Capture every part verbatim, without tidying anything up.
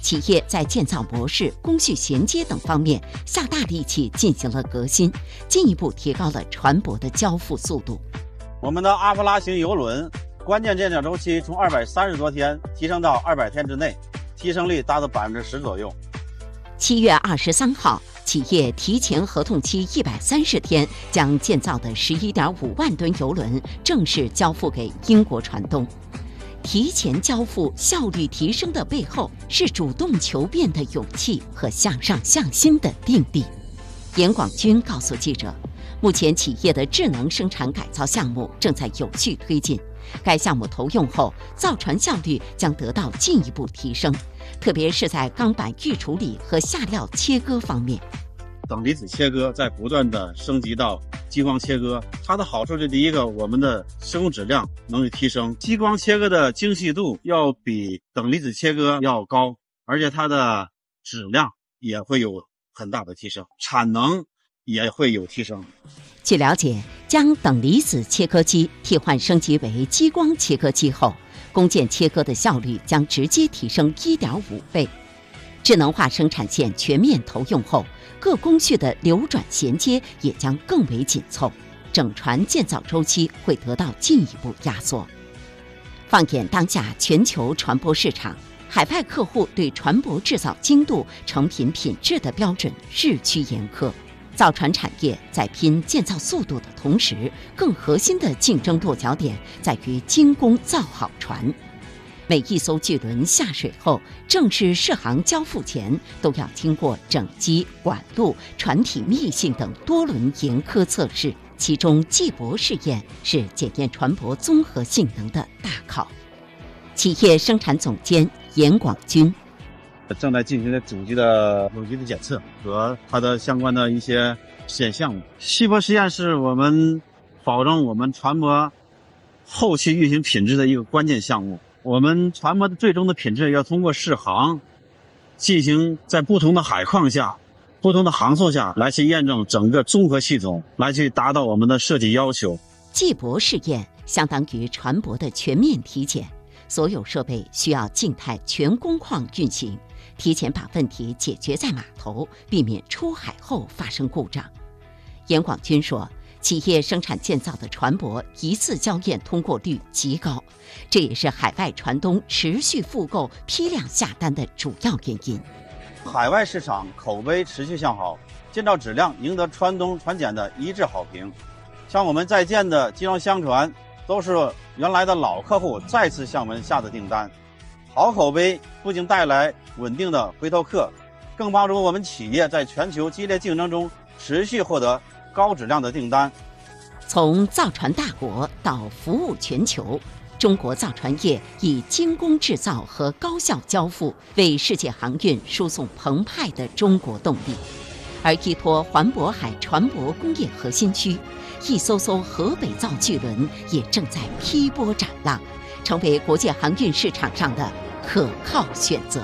企业在建造模式、工序衔接等方面下大力气进行了革新，进一步提高了船舶的交付速度。 我们的阿普拉型邮轮关键建造周期从二百三十多天提升到二百天之内，提升率达到百分之十左右。 七月二十三号，企业提前合同期一百三十天，将建造的十一点五万吨邮轮正式交付给英国船东。提前交付效率提升的背后，是主动求变的勇气和向上向心的定力。严广军告诉记者，目前企业的智能生产改造项目正在有序推进，该项目投用后，造船效率将得到进一步提升，特别是在钢板预处理和下料切割方面。 等离子切割在不断的升级到激光切割，它的好处是第一个，我们的施工质量能提升，激光切割的精细度要比等离子切割要高，而且它的质量也会有很大的提升，产能也会有提升。 据了解，将等离子切割机替换升级为激光切割机后，工件切割的效率将直接提升 一点五倍。智能化生产线全面投用后，各工序的流转衔接也将更为紧凑，整船建造周期会得到进一步压缩。放眼当下全球船舶市场，海外客户对船舶制造精度、成品品质的标准日趋严苛。造船产业在拼建造速度的同时，更核心的竞争落脚点在于精工造好船。每一艘巨轮下水后，正式试航交付前，都要经过整机、管路、船体密性等多轮严苛测试，其中技博试验是检验船舶综合性能的大考。企业生产总监严广军， 正在进行的主机的有机的检测和它的相关的一些实验项目。细博实验是我们保证我们船舶后期运行品质的一个关键项目。我们船舶的最终的品质要通过试航进行在不同的海况下、不同的航速下来去验证整个综合系统，来去达到我们的设计要求。 技博试验相当于船舶的全面体检，所有设备需要静态全工况运行，提前把问题解决在码头，避免出海后发生故障。严广军说，企业生产建造的船舶一次交验通过率极高，这也是海外船东持续复购、批量下单的主要原因。 海外市场口碑持续向好，建造质量赢得船东船检的一致好评。像我们在建的集装箱船，都是原来的老客户再次向我们下的订单。好口碑不仅带来稳定的回头客，更帮助我们企业在全球激烈竞争中持续获得高质量的订单。 从造船大国到服务全球，中国造船业以精工制造和高效交付为世界航运输送澎湃的中国动力。而依托环渤海船舶工业核心区，一艘艘河北造巨轮也正在劈波斩浪，成为国际航运市场上的可靠选择。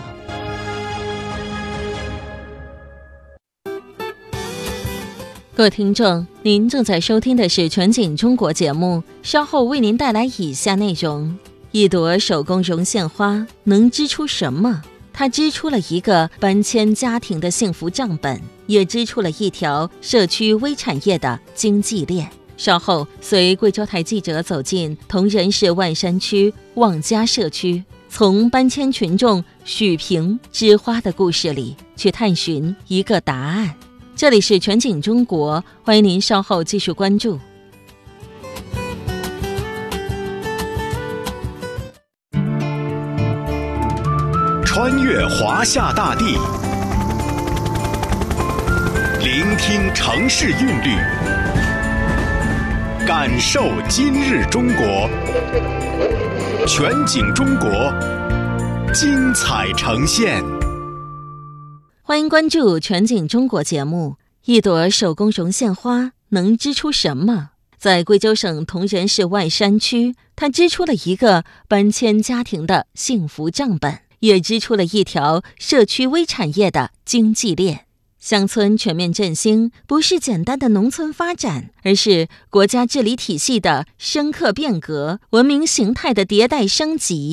各位听众，您正在收听的是全景中国节目，稍后为您带来以下内容：一朵手工绒线花能织出什么？它织出了一个搬迁家庭的幸福账本，也织出了一条社区微产业的经济链。稍后随贵州台记者走进铜仁市万山区望家社区，从搬迁群众许平织花的故事里去探寻一个答案。这里是全景中国，欢迎您稍后继续关注。 穿越华夏大地，聆听城市韵律，感受今日中国。全景中国，精彩呈现。 欢迎关注全景中国节目。一朵手工绒线花能织出什么？在贵州省铜仁市万山区，它织出了一个搬迁家庭的幸福账本，也织出了一条社区微产业的经济链。乡村全面振兴不是简单的农村发展，而是国家治理体系的深刻变革，文明形态的迭代升级。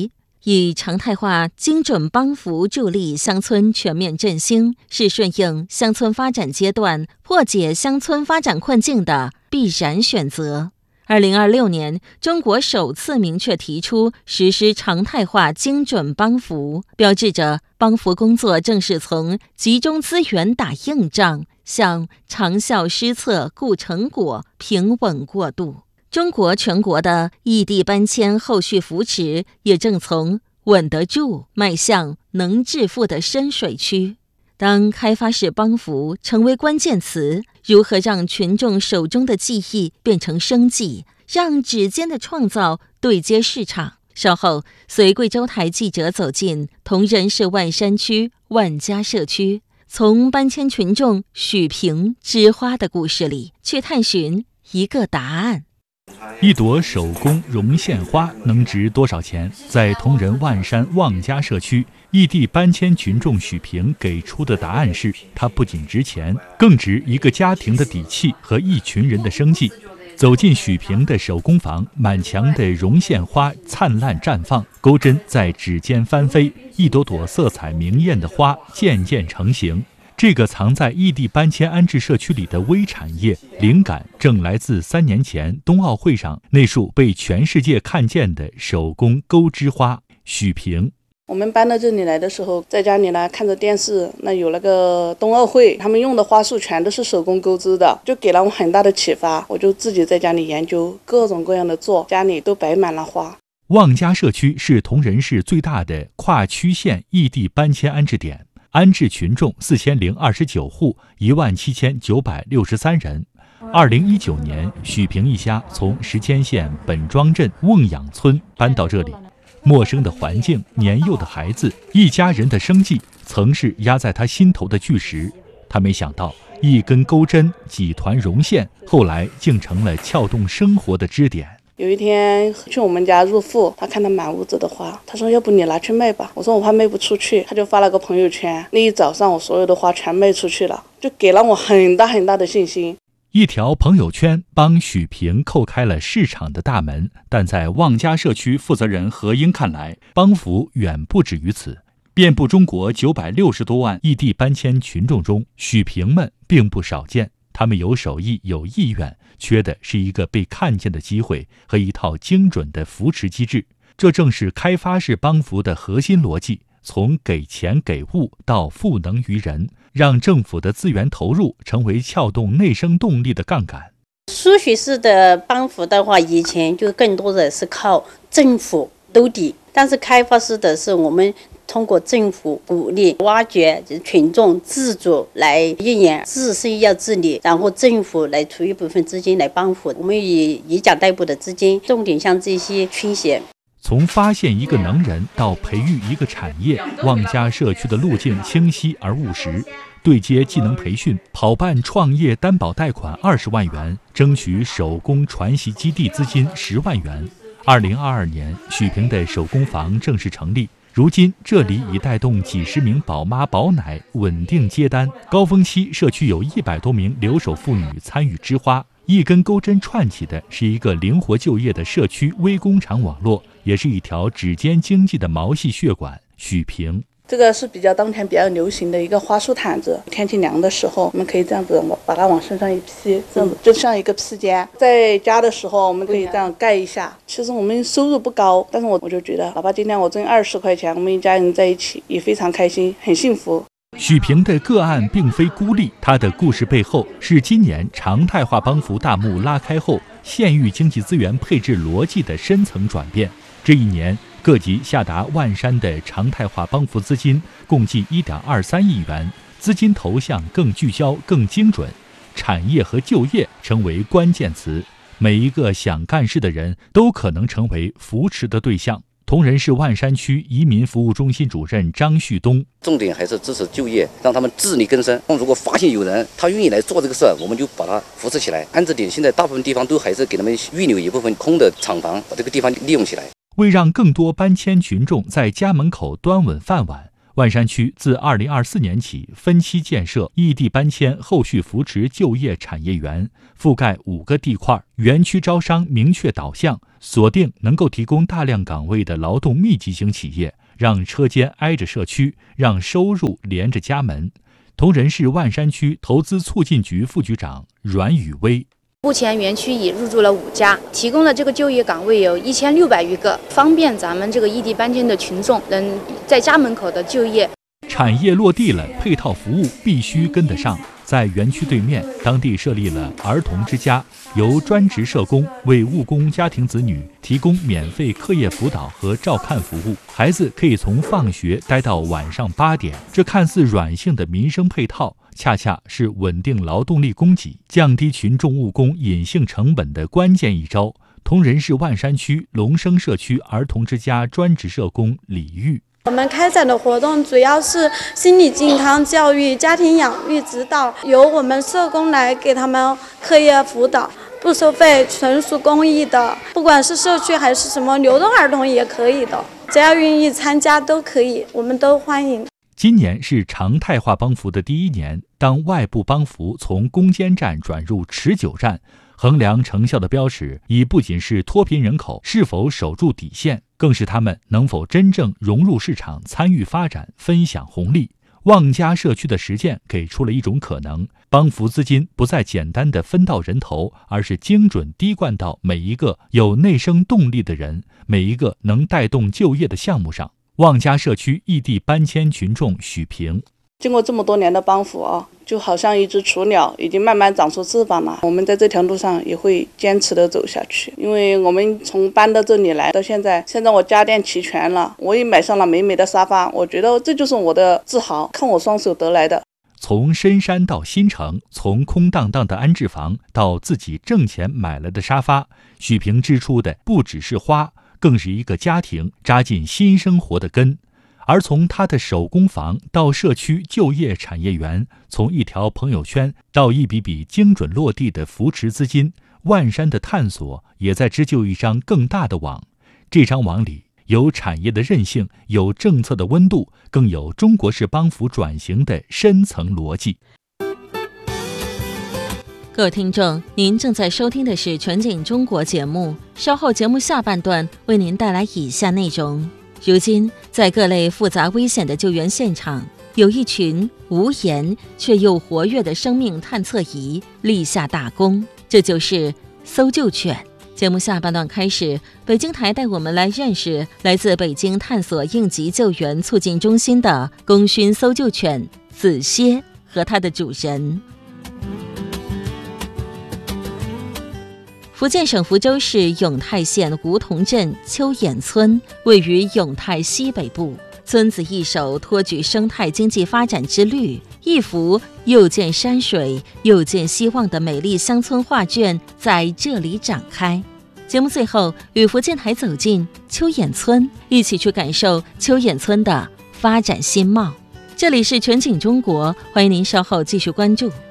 以常态化精准帮扶助力乡村全面振兴，是顺应乡村发展阶段、破解乡村发展困境的必然选择。二零二六年，中国首次明确提出实施常态化精准帮扶，标志着帮扶工作正是从集中资源打硬仗向长效施策固成果平稳过渡。中国全国的异地搬迁后续扶持也正从稳得住迈向能致富的深水区。当开发式帮扶成为关键词，如何让群众手中的记忆变成生计，让指尖的创造对接市场？稍后随贵州台记者走进铜仁市万山区万家社区，从搬迁群众许平枝花的故事里去探寻一个答案。 一朵手工绒线花能值多少钱？在铜仁万山望家社区，异地搬迁群众许平给出的答案是：它不仅值钱，更值一个家庭的底气和一群人的生计。走进许平的手工坊，满墙的绒线花灿烂绽放，钩针在指尖翻飞，一朵朵色彩明艳的花渐渐成型。这个藏在异地搬迁安置社区里的微产业，灵感正来自三年前冬奥会上那束被全世界看见的手工钩织花。许平， 我们搬到这里来的时候，在家里呢看着电视，那有那个冬奥会，他们用的花束全都是手工钩织的，就给了我很大的启发。我就自己在家里研究各种各样的做，家里都摆满了花。 望家社区是铜仁市最大的跨区县异地搬迁安置点。安置群众四千零二十九户，一万七千九百六十三人。二零一九年，许平一家从石阡县本庄镇瓮养村搬到这里。陌生的环境，年幼的孩子，一家人的生计，曾是压在他心头的巨石。他没想到，一根钩针，几团绒线，后来竟成了撬动生活的支点。 有一天去我们家入户，他看到满屋子的花，他说要不你拿去卖吧。我说我怕卖不出去，他就发了个朋友圈，那一早上我所有的花全卖出去了，就给了我很大很大的信心。 一条朋友圈帮许平叩开了市场的大门，但在望家社区负责人何英看来，帮扶远不止于此。遍布中国九百六十多万异地搬迁群众中，许平们并不少见。他们有手艺，有意愿，缺的是一个被看见的机会和一套精准的扶持机制。这正是开发式帮扶的核心逻辑，从给钱给物到赋能于人，让政府的资源投入成为撬动内生动力的杠杆。 输血式的帮扶的话，以前就更多的是靠政府兜底，但是开发式的是我们通过政府鼓励挖掘群众自主来运营，自身要自理，然后政府来出一部分资金来帮扶。我们以以奖代步的资金，重点向这些倾斜。 从发现一个能人到培育一个产业，望家社区的路径清晰而务实。对接技能培训，跑办创业担保贷款二十万元，争取手工传习基地资金十万元。二零二二年，许平的手工坊正式成立。如今，这里已带动几十名宝妈宝奶稳定接单。高峰期，社区有一百多名留守妇女参与织花。一根钩针串起的是一个灵活就业的社区微工厂网络，也是一条指尖经济的毛细血管。许平， 这个是比较当前比较流行的一个花束毯子，天气凉的时候，我们可以这样子把它往身上一披，这样子就像一个披肩。在家的时候，我们可以这样盖一下。其实我们收入不高，但是我我就觉得，哪怕今天我挣二十块钱，我们一家人在一起也非常开心，很幸福。 许平的个案并非孤立，他的故事背后是今年常态化帮扶大幕拉开后，县域经济资源配置逻辑的深层转变。这一年，各级下达万山的常态化帮扶资金共计 一点二三亿元，资金投向更聚焦、更精准，产业和就业成为关键词。每一个想干事的人都可能成为扶持的对象。铜仁市万山区移民服务中心主任张旭东， 重点还是支持就业，让他们自力更生。如果发现有人他愿意来做这个事儿，我们就把他扶持起来。安置点现在大部分地方都还是给他们预留一部分空的厂房，把这个地方利用起来。 为让更多搬迁群众在家门口端稳饭碗， 万山区自二零二四年起分期建设异地搬迁后续扶持就业产业园，覆盖五个地块，园区招商明确导向，锁定能够提供大量岗位的劳动密集型企业，让车间挨着社区，让收入连着家门。铜仁市万山区投资促进局副局长阮宇威。 目前园区已入驻了五家，提供了这个就业岗位有一千六百余个，方便咱们这个异地搬迁的群众能在家门口的就业。 产业落地了，配套服务必须跟得上。在园区对面，当地设立了儿童之家，由专职社工为务工家庭子女提供免费课业辅导和照看服务，孩子可以从放学待到晚上八点。这看似软性的民生配套，恰恰是稳定劳动力供给、降低群众务工隐性成本的关键一招。铜仁市万山区龙生社区儿童之家专职社工李玉。 我们开展的活动主要是心理健康教育、家庭养育指导，由我们社工来给他们课业辅导，不收费，纯属公益的。不管是社区还是什么流动儿童也可以的，只要愿意参加都可以，我们都欢迎。 今年是常态化帮扶的第一年，当外部帮扶从攻坚战转入持久战，衡量成效的标尺已不仅是脱贫人口是否守住底线，更是他们能否真正融入市场、参与发展、分享红利。望家社区的实践给出了一种可能，帮扶资金不再简单的分到人头，而是精准滴灌到每一个有内生动力的人，每一个能带动就业的项目上。望家社区异地搬迁群众许平： 经过这么多年的帮扶啊，就好像一只雏鸟，已经慢慢长出翅膀了。我们在这条路上也会坚持的走下去，因为我们从搬到这里来到现在，现在我家电齐全了，我也买上了美美的沙发，我觉得这就是我的自豪，看我双手得来的。 从深山到新城，从空荡荡的安置房到自己挣钱买来的沙发，许平支出的不只是花，更是一个家庭扎进新生活的根。而从他的手工坊到社区就业产业园，从一条朋友圈到一笔笔精准落地的扶持资金，万山的探索也在织就一张更大的网。这张网里有产业的韧性，有政策的温度，更有中国式帮扶转型的深层逻辑。 各位听众，您正在收听的是全景中国节目，稍后节目下半段为您带来以下内容。如今，在各类复杂危险的救援现场，有一群无言却又活跃的生命探测仪立下大功，这就是搜救犬。节目下半段开始，北京台带我们来认识来自北京探索应急救援促进中心的功勋搜救犬子歇和它的主人。福建省福州市永泰县梧桐镇秋眼村位于永泰西北部，村子一手托举生态经济发展之绿，一幅又见山水又见希望的美丽乡村画卷在这里展开。节目最后与福建台走进秋眼村，一起去感受秋眼村的发展新貌。这里是全景中国，欢迎您稍后继续关注。